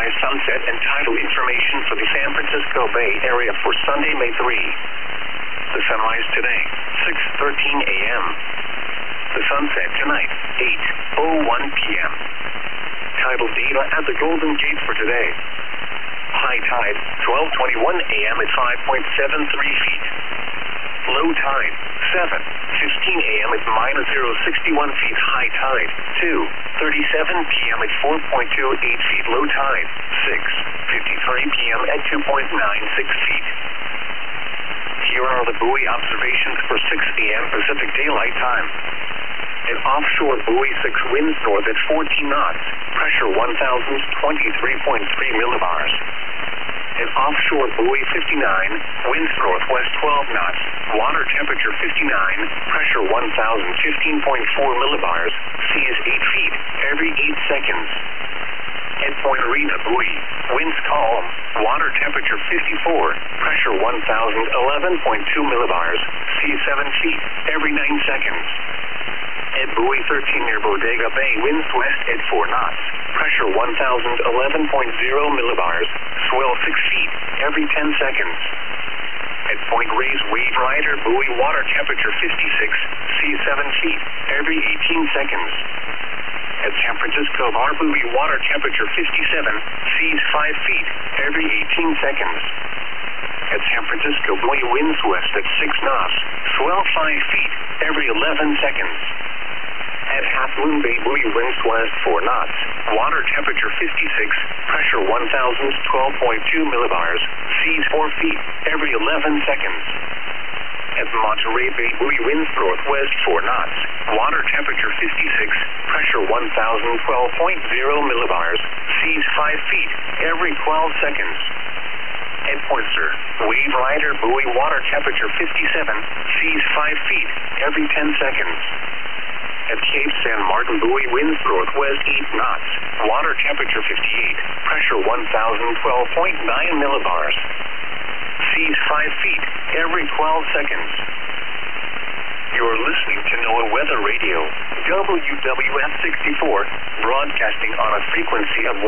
sunrise, sunset, and tidal information for the San Francisco Bay Area for Sunday, May 3. The sunrise today, 6:13 a.m. The sunset tonight, 8:01 p.m. Tidal data at the Golden Gate for today. High tide, 12:21 a.m. at 5.73 feet. Low tide, 7:15 a.m. at -0.61 feet. High tide, 2:37 p.m. at 4.28 feet. Low tide, 6:53 p.m. at 2.96 feet. Here are the buoy observations for 6 a.m. Pacific Daylight Time. An offshore buoy 6 winds north at 14 knots, pressure 1,023.3 millibars. An offshore buoy 59, winds northwest 12 knots, water temperature 59, pressure 1,015.4 millibars, seas 8 feet every 8 seconds. At Point Arena buoy, winds calm, water temperature 54, pressure 1,011.2 millibars, seas 7 feet every 9 seconds. At buoy 13 near Bodega Bay, winds west at 4 knots, pressure 1,011.0 millibars, swell 6 feet every 10 seconds. At Point Reyes Wave Rider buoy, water temperature 56, seas 7 feet every 18 seconds. At San Francisco Bar buoy, water temperature 57, seas 5 feet every 18 seconds. At San Francisco buoy, winds west at 6 knots, swell 5 feet every 11 seconds. At Half Moon Bay buoy, winds west 4 knots, water temperature 56, pressure 1,012.2 millibars, seas 4 feet every 11 seconds. At Monterey Bay buoy, winds northwest 4 knots, water temperature 56, pressure 1,012.0 millibars, seas 5 feet every 12 seconds. At Pointer Wave Rider buoy, water temperature 57, seas 5 feet every 10 seconds. At Cape San Martin buoy, winds northwest 8 knots, water temperature 58, pressure 1,012.9 millibars, seas 5 feet every 12 seconds. You're listening to NOAA Weather Radio, WWF 64, broadcasting on a frequency of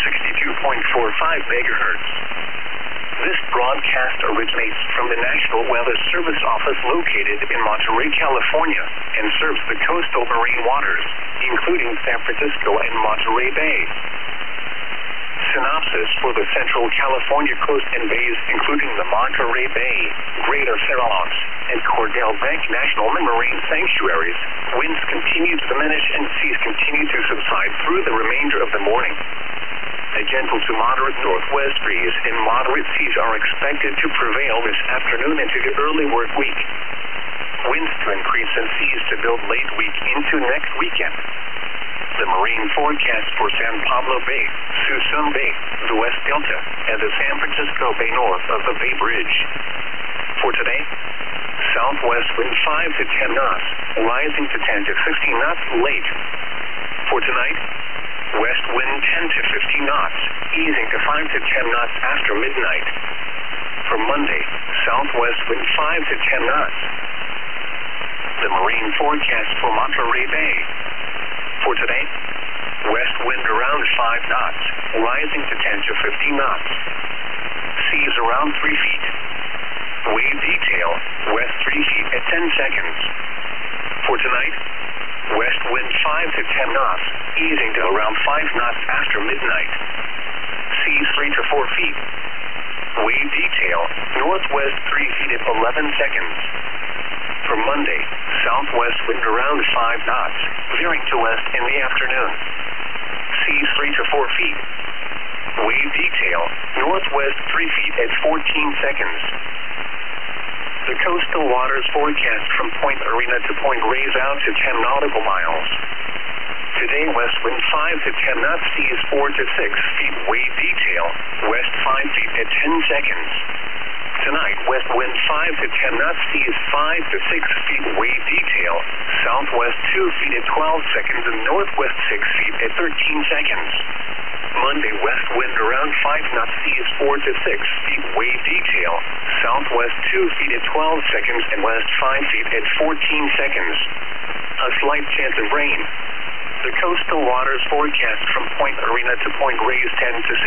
162.45 megahertz. This broadcast originates from the National Weather Service Office located in Monterey, California, and serves the coastal marine waters, including San Francisco and Monterey Bay. Synopsis for the Central California coast and bays, including the Monterey Bay, Greater Farallones, and Cordell Bank National Marine Sanctuaries. Winds continue to diminish and seas continue to subside through the remainder of the morning. A gentle to moderate northwest breeze and moderate seas are expected to prevail this afternoon into the early work week. Winds to increase and seas to build late week into next weekend. The marine forecast for San Pablo Bay, Suisun Bay, the West Delta, and the San Francisco Bay north of the Bay Bridge. For today, southwest wind 5 to 10 knots, rising to 10 to 15 knots late. For tonight, west wind 10 to 15 knots, easing to 5 to 10 knots after midnight. For Monday, southwest wind 5 to 10 knots. The marine forecast for Monterey Bay. For today, west wind around 5 knots, rising to 10 to 15 knots. Seas around 3 feet. Wave detail, west 3 feet at 10 seconds. For tonight, west wind 5 to 10 knots, easing to around 5 knots after midnight. Seas 3 to 4 feet. Wave detail, northwest 3 feet at 11 seconds. For Monday, southwest wind around 5 knots, veering to west in the afternoon. Seas 3 to 4 feet. Wave detail, northwest 3 feet at 14 seconds. The coastal waters forecast from Point Arena to Point Reyes out to 10 nautical miles. Today, west wind 5 to 10 knots, seas 4 to 6 feet. Wave detail, west 5 feet at 10 seconds. Tonight, west wind 5 to 10 knots, seas 5 to 6 feet. Wave detail, southwest 2 feet at 12 seconds and northwest 6 feet at 13 seconds. Monday, west wind around 5 knots, seas 4 to 6 feet. Wave detail, southwest 2 feet at 12 seconds and west 5 feet at 14 seconds. A slight chance of rain. The coastal waters forecast from Point Arena to Point Reyes 10 to 6.